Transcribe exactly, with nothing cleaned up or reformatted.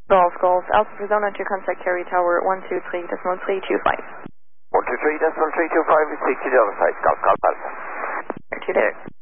Golf, Golf, Alpha Arizona to contact Carry Tower one two three decimal three two five. one two three decimal three two five is speak to the other side. Golf, Golf, Alpha. Here to there.